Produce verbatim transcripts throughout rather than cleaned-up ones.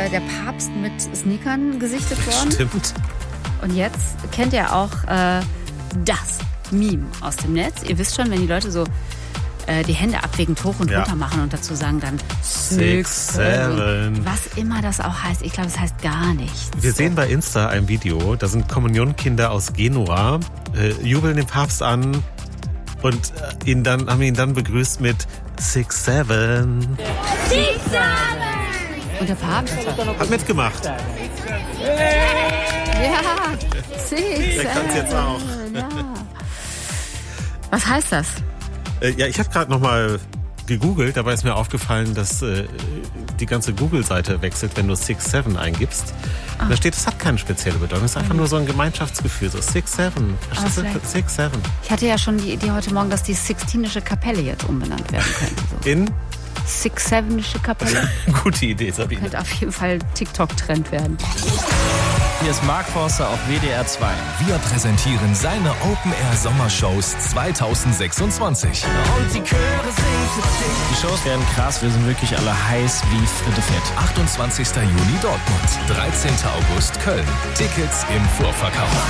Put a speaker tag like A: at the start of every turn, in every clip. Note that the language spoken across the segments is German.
A: äh, der Papst mit Sneakern gesichtet worden.
B: Stimmt.
A: Und jetzt kennt ihr auch äh, das Meme aus dem Netz. Ihr wisst schon, wenn die Leute so äh, die Hände abwägend hoch und
B: ja.
A: runter machen und dazu sagen dann
B: Six, seven.
A: Was immer das auch heißt. Ich glaube, es heißt gar nichts.
B: Wir sehen bei Insta ein Video, da sind Kommunionkinder aus Genua, äh, jubeln den Papst an und äh, ihn dann, haben ihn dann begrüßt mit Six, seven.
C: Six, seven.
A: Und der Papst
B: hat mitgemacht.
A: Ja, Six,
B: Der kann es jetzt auch.
A: Ja. Was heißt das?
B: Äh, ja, ich habe gerade nochmal gegoogelt, dabei ist mir aufgefallen, dass äh, die ganze Google-Seite wechselt, wenn du Six, seven eingibst. Ah. Und da steht, es hat keine spezielle Bedeutung, es ist einfach nur so ein Gemeinschaftsgefühl, so Six, seven. Verstehst du? Six, seven.
A: Ich hatte ja schon die Idee heute Morgen, dass die Sixtinische Kapelle jetzt umbenannt werden könnte. So.
B: In?
A: Six-Sevenische Kapelle.
B: Gute Idee, Sabine.
A: Könnte auf jeden Fall TikTok-Trend werden.
D: Hier ist Mark Forster auf W D R zwei.
E: Wir präsentieren seine Open-Air-Sommershows zweitausendsechsundzwanzig.
D: Und die Chöre singen für dich. Die Shows werden krass, wir sind wirklich alle heiß wie Fritte Fett.
E: achtundzwanzigster Juni Dortmund, dreizehnter August Köln. Tickets im Vorverkauf.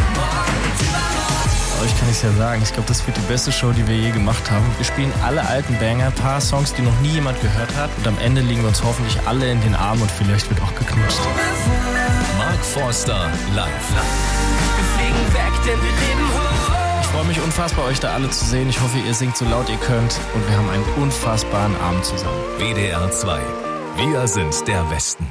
D: Euch kann ich ja sagen, ich glaube, das wird die beste Show, die wir je gemacht haben. Wir spielen alle alten Banger, ein paar Songs, die noch nie jemand gehört hat. Und am Ende liegen wir uns hoffentlich alle in den Armen und vielleicht wird auch geknutscht.
E: Mark Forster live.
D: Wir fliegen weg, denn wir leben hoch. Ich freue mich unfassbar, euch da alle zu sehen. Ich hoffe, ihr singt so laut ihr könnt. Und wir haben einen unfassbaren Abend zusammen.
E: W D R zwei. Wir sind der Westen.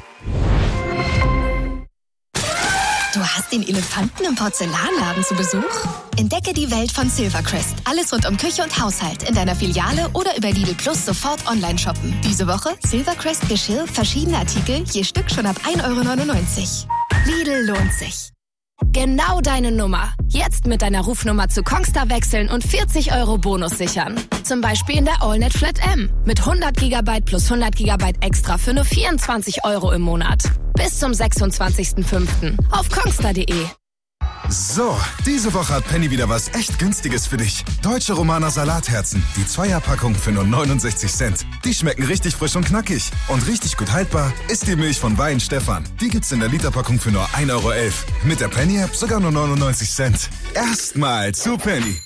F: Du hast den Elefanten im Porzellanladen zu Besuch? Entdecke die Welt von Silvercrest. Alles rund um Küche und Haushalt in deiner Filiale oder über Lidl Plus sofort online shoppen. Diese Woche Silvercrest Geschirr, verschiedene Artikel, je Stück schon ab ein Euro neunundneunzig. Lidl lohnt sich. Genau deine Nummer. Jetzt mit deiner Rufnummer zu Kongstar wechseln und vierzig Euro Bonus sichern. Zum Beispiel in der AllNet Flat M. Mit hundert Gigabyte plus hundert Gigabyte extra für nur vierundzwanzig Euro im Monat. Bis zum sechsundzwanzigsten fünften auf kongstar punkt de.
G: So, diese Woche hat Penny wieder was echt Günstiges für dich. Deutsche Romaner Salatherzen. Die Zweierpackung für nur neunundsechzig Cent. Die schmecken richtig frisch und knackig. Und richtig gut haltbar ist die Milch von Wein Stefan. Die gibt's in der Literpackung für nur ein Euro elf. Mit der Penny-App sogar nur neunundneunzig Cent. Erstmal zu Penny.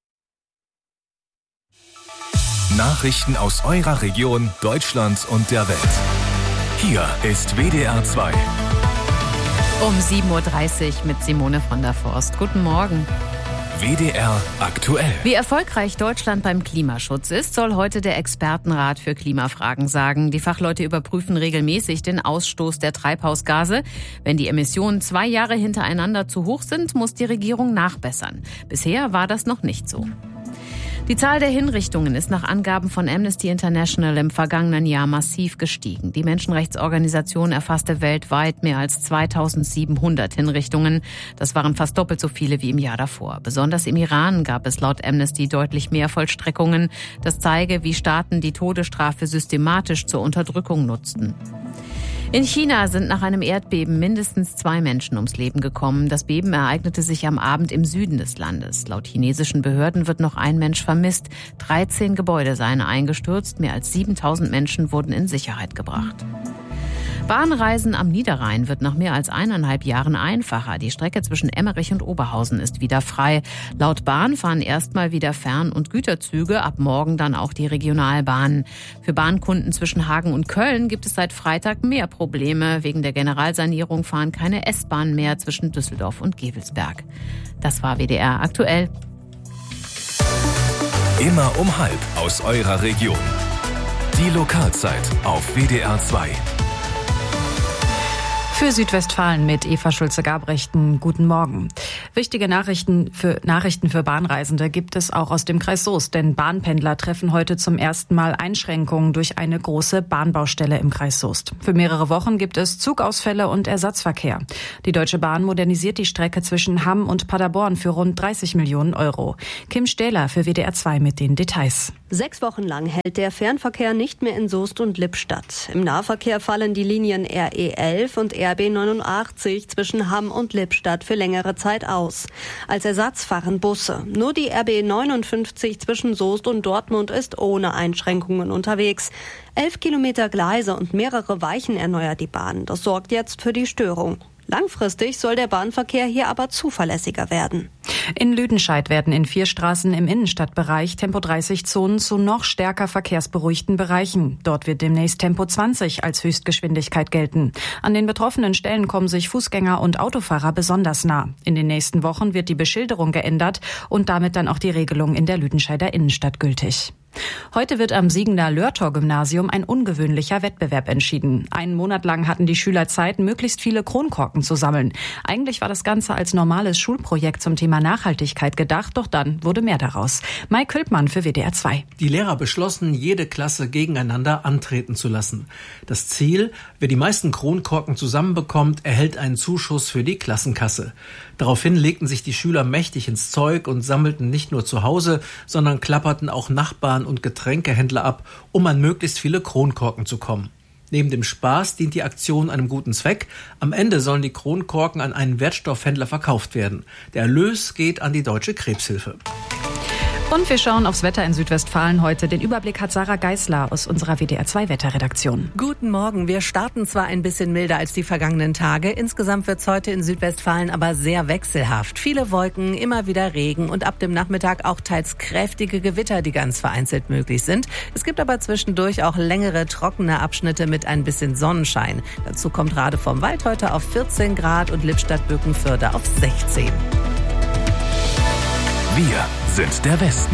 E: Nachrichten aus eurer Region, Deutschland und der Welt. Hier ist W D R zwei.
H: Um sieben Uhr dreißig mit Simone von der Forst. Guten Morgen.
E: W D R aktuell.
H: Wie erfolgreich Deutschland beim Klimaschutz ist, soll heute der Expertenrat für Klimafragen sagen. Die Fachleute überprüfen regelmäßig den Ausstoß der Treibhausgase. Wenn die Emissionen zwei Jahre hintereinander zu hoch sind, muss die Regierung nachbessern. Bisher war das noch nicht so. Die Zahl der Hinrichtungen ist nach Angaben von Amnesty International im vergangenen Jahr massiv gestiegen. Die Menschenrechtsorganisation erfasste weltweit mehr als zweitausendsiebenhundert Hinrichtungen. Das waren fast doppelt so viele wie im Jahr davor. Besonders im Iran gab es laut Amnesty deutlich mehr Vollstreckungen. Das zeige, wie Staaten die Todesstrafe systematisch zur Unterdrückung nutzten. In China sind nach einem Erdbeben mindestens zwei Menschen ums Leben gekommen. Das Beben ereignete sich am Abend im Süden des Landes. Laut chinesischen Behörden wird noch ein Mensch vermisst. dreizehn Gebäude seien eingestürzt. Mehr als siebentausend Menschen wurden in Sicherheit gebracht. Bahnreisen am Niederrhein wird nach mehr als eineinhalb Jahren einfacher. Die Strecke zwischen Emmerich und Oberhausen ist wieder frei. Laut Bahn fahren erstmal wieder Fern- und Güterzüge, ab morgen dann auch die Regionalbahnen. Für Bahnkunden zwischen Hagen und Köln gibt es seit Freitag mehr Probleme. Wegen der Generalsanierung fahren keine S-Bahnen mehr zwischen Düsseldorf und Gevelsberg. Das war W D R aktuell.
E: Immer um halb aus eurer Region. Die Lokalzeit auf W D R zwei.
I: Für Südwestfalen mit Eva Schulze-Gabrechten. Guten Morgen. Wichtige Nachrichten für, Nachrichten für Bahnreisende gibt es auch aus dem Kreis Soest, denn Bahnpendler treffen heute zum ersten Mal Einschränkungen durch eine große Bahnbaustelle im Kreis Soest. Für mehrere Wochen gibt es Zugausfälle und Ersatzverkehr. Die Deutsche Bahn modernisiert die Strecke zwischen Hamm und Paderborn für rund dreißig Millionen Euro. Kim Stähler für W D R zwei mit den Details.
J: Sechs Wochen lang hält der Fernverkehr nicht mehr in Soest und Lippstadt. Im Nahverkehr fallen die Linien R E elf und R B neunundachtzig zwischen Hamm und Lippstadt für längere Zeit aus. Als Ersatz fahren Busse. Nur die R B neunundfünfzig zwischen Soest und Dortmund ist ohne Einschränkungen unterwegs. Elf Kilometer Gleise und mehrere Weichen erneuert die Bahn. Das sorgt jetzt für die Störung. Langfristig soll der Bahnverkehr hier aber zuverlässiger werden.
I: In Lüdenscheid werden in vier Straßen im Innenstadtbereich Tempo dreißig Zonen zu noch stärker verkehrsberuhigten Bereichen. Dort wird demnächst Tempo zwanzig als Höchstgeschwindigkeit gelten. An den betroffenen Stellen kommen sich Fußgänger und Autofahrer besonders nah. In den nächsten Wochen wird die Beschilderung geändert und damit dann auch die Regelung in der Lüdenscheider Innenstadt gültig. Heute wird am Siegener Lörtor-Gymnasium ein ungewöhnlicher Wettbewerb entschieden. Einen Monat lang hatten die Schüler Zeit, möglichst viele Kronkorken zu sammeln. Eigentlich war das Ganze als normales Schulprojekt zum Thema Nachhaltigkeit gedacht, doch dann wurde mehr daraus. Mai Külpmann für W D R zwei.
K: Die Lehrer beschlossen, jede Klasse gegeneinander antreten zu lassen. Das Ziel, wer die meisten Kronkorken zusammenbekommt, erhält einen Zuschuss für die Klassenkasse. Daraufhin legten sich die Schüler mächtig ins Zeug und sammelten nicht nur zu Hause, sondern klapperten auch Nachbarn und Getränkehändler ab, um an möglichst viele Kronkorken zu kommen. Neben dem Spaß dient die Aktion einem guten Zweck. Am Ende sollen die Kronkorken an einen Wertstoffhändler verkauft werden. Der Erlös geht an die Deutsche Krebshilfe.
I: Und wir schauen aufs Wetter in Südwestfalen heute. Den Überblick hat Sarah Geisler aus unserer W D R zwei Wetterredaktion.
L: Guten Morgen. Wir starten zwar ein bisschen milder als die vergangenen Tage. Insgesamt wird es heute in Südwestfalen aber sehr wechselhaft. Viele Wolken, immer wieder Regen und ab dem Nachmittag auch teils kräftige Gewitter, die ganz vereinzelt möglich sind. Es gibt aber zwischendurch auch längere, trockene Abschnitte mit ein bisschen Sonnenschein. Dazu kommt Rade vom Wald heute auf vierzehn Grad und Lippstadt-Bückenförde auf sechzehn.
E: Wir sind der Westen.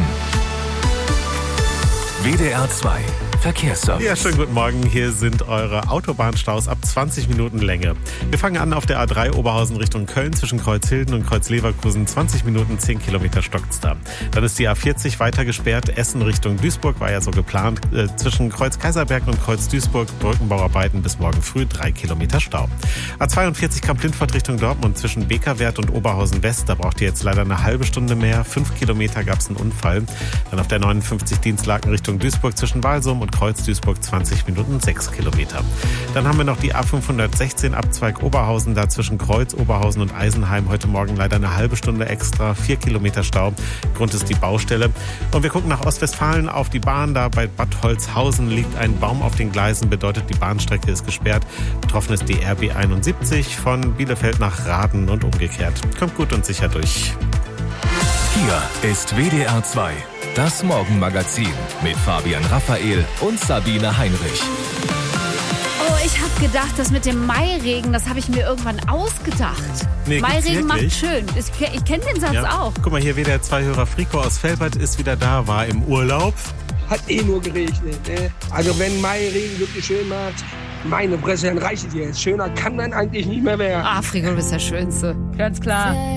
E: W D R zwei Verkehrsservice.
B: Ja, schönen guten Morgen. Hier sind eure Autobahnstaus ab zwanzig Minuten Länge. Wir fangen an auf der A drei Oberhausen Richtung Köln zwischen Kreuzhilden und Kreuzleverkusen. zwanzig Minuten, zehn Kilometer stockt's da. Dann ist die A vierzig weiter gesperrt. Essen Richtung Duisburg war ja so geplant. Äh, zwischen Kreuz Kaiserberg und Kreuz Duisburg Brückenbauarbeiten bis morgen früh drei Kilometer Stau. A zweiundvierzig Kamp-Lindfort Richtung Dortmund zwischen Bekerwert und Oberhausen West. Da braucht ihr jetzt leider eine halbe Stunde mehr. Fünf Kilometer gab's einen Unfall. Dann auf der neunundfünfzig Dienstlaken Richtung Duisburg zwischen Walsum und Kreuz Duisburg zwanzig Minuten, sechs Kilometer. Dann haben wir noch die A fünfhundertsechzehn Abzweig Oberhausen, da zwischen Kreuz, Oberhausen und Eisenheim heute Morgen leider eine halbe Stunde extra, vier Kilometer Stau. Grund ist die Baustelle. Und wir gucken nach Ostwestfalen auf die Bahn, da bei Bad Holzhausen liegt ein Baum auf den Gleisen, bedeutet die Bahnstrecke ist gesperrt. Betroffen ist die R B einundsiebzig von Bielefeld nach Raden und umgekehrt. Kommt gut und sicher durch.
E: Hier ist W D R zwei. Das Morgenmagazin mit Fabian Raphael und Sabine Heinrich.
A: Oh, ich habe gedacht, das mit dem Mairegen, das habe ich mir irgendwann ausgedacht.
B: Nee,
A: Mairegen macht schön. Ich, ich kenne den Satz
B: ja.
A: auch.
B: Guck mal, hier W D R zwei Hörer Frico aus Velbert ist wieder da, war im Urlaub.
M: Hat eh nur geregnet. Ne? Also wenn Mairegen wirklich schön macht, meine Fresse, dann reicht es jetzt. Schöner kann man eigentlich nicht mehr werden.
A: Ah, Frico, du bist der Schönste. Ganz klar.